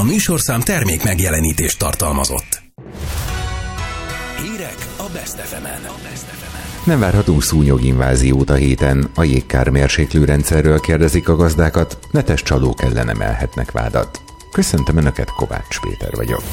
A műsorszám termék megjelenítést tartalmazott. Hírek a Best FM-en. Nem várható szúnyoginváziót a héten. A jégkár mérséklőrendszerről kérdezik a gazdákat, netes csalók ellen emelhetnek vádat. Köszöntöm Önöket, Kovács Péter vagyok.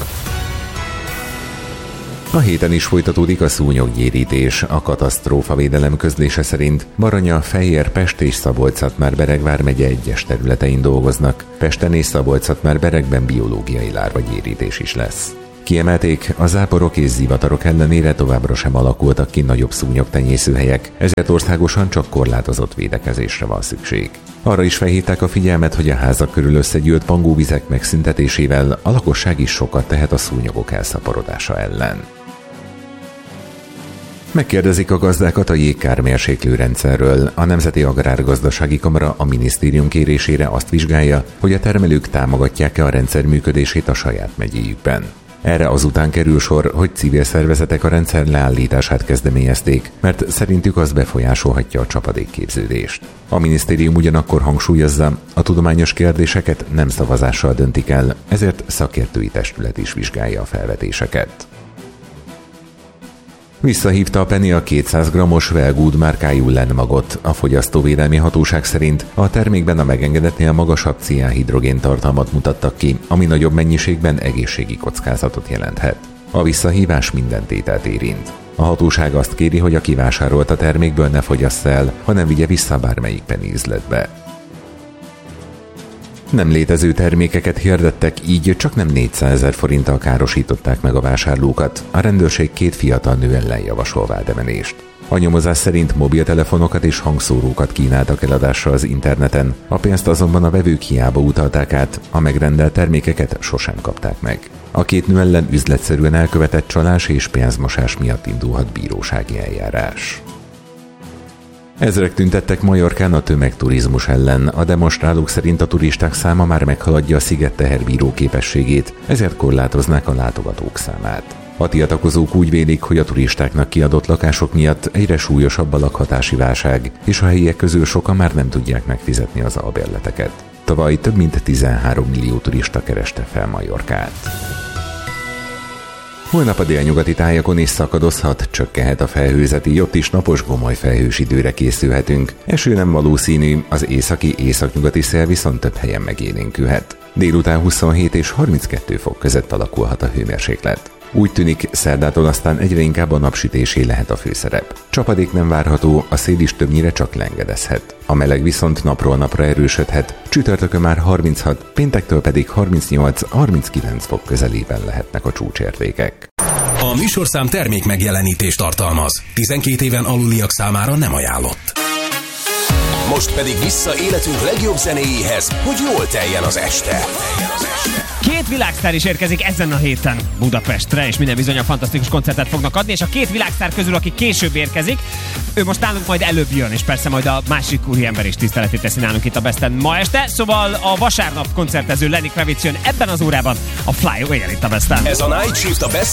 A héten is folytatódik a szúnyoggyérítés. A katasztrófavédelem közlése szerint Baranya, Fejér, Pest és Szabolcs-Szatmár-Bereg vármegye egyes területein dolgoznak. Pesten és Szabolcs-Szatmár-Beregben biológiai lárvagyérítés is lesz. Kiemelték, a záporok és zivatarok ellenére továbbra sem alakultak ki nagyobb szúnyogtenyészőhelyek, ezért országosan csak korlátozott védekezésre van szükség. Arra is felhívták a figyelmet, hogy a házak körül összegyűlt pangóvizek megszüntetésével a lakosság is sokat tehet a szúnyogok elszaporodása ellen. Megkérdezik a gazdákat a jégkár mérséklőrendszerről. A Nemzeti Agrárgazdasági Kamara a minisztérium kérésére azt vizsgálja, hogy a termelők támogatják-e a rendszer működését a saját megyéjükben. Erre azután kerül sor, hogy civil szervezetek a rendszer leállítását kezdeményezték, mert szerintük az befolyásolhatja a csapadékképződést. A minisztérium ugyanakkor hangsúlyozza, a tudományos kérdéseket nem szavazással döntik el, ezért szakértői testület is vizsgálja a felvetéseket. Visszahívta a Penny a 200 g-os Well Good márkájú Lenmagot. A Fogyasztóvédelmi Hatóság szerint a termékben a megengedetnél magasabb ciánhidrogén tartalmat mutattak ki, ami nagyobb mennyiségben egészségi kockázatot jelenthet. A visszahívás minden tételt érint. A hatóság azt kéri, hogy aki vásárolt a termékből ne fogyassza el, hanem vigye vissza bármelyik Penny üzletbe. Nem létező termékeket hirdettek, így csak nem 400 000 forinttal károsították meg a vásárlókat. A rendőrség 2 fiatal nő ellen javasol vádemelést. A nyomozás szerint mobiltelefonokat és hangszórókat kínáltak eladásra az interneten, a pénzt azonban a vevők hiába utalták át, a megrendelt termékeket sosem kapták meg. A 2 nő ellen üzletszerűen elkövetett csalás és pénzmosás miatt indulhat bírósági eljárás. Ezrek tüntettek Majorkán a tömegturizmus ellen. A demonstrálók szerint a turisták száma már meghaladja a sziget teherbíró képességét, ezért korlátoznák a látogatók számát. A tiltakozók úgy vélik, hogy a turistáknak kiadott lakások miatt egyre súlyosabb a lakhatási válság, és a helyiek közül sokan már nem tudják megfizetni az albérleteket. Tavaly több mint 13 millió turista kereste fel Majorkát. Holnap a délnyugati tájakon is szakadozhat, csökkenhet a felhőzeti, ott is napos gomoly felhős időre készülhetünk. Eső nem valószínű, az északi-északnyugati szél viszont több helyen megélénkülhet. Délután 27 és 32 fok között alakulhat a hőmérséklet. Úgy tűnik, szerdától aztán egyre inkább a napsütésé lehet a főszerep. Csapadék nem várható, a szél is többnyire csak lengedezhet. A meleg viszont napról napra erősödhet, csütörtökön már 36, péntektől pedig 38-39 fok közelében lehetnek a csúcsértékek. A műsorszám termék megjelenítést tartalmaz. 12 éven aluliak számára nem ajánlott. Most pedig vissza életünk legjobb zenéjéhez, hogy jól teljen az este. 2 világsztár is érkezik ezen a héten Budapestre, és minden bizonnyal fantasztikus koncertet fognak adni, és a 2 világsztár közül, aki később érkezik, ő most nálunk majd előbb jön, és persze majd a másik úriember is tiszteletét teszi nálunk itt a Besten ma este, szóval a vasárnap koncertező Lenny Kravitz jön ebben az órában a Fly Away-el itt a Besten. Ez a Night Shift a Best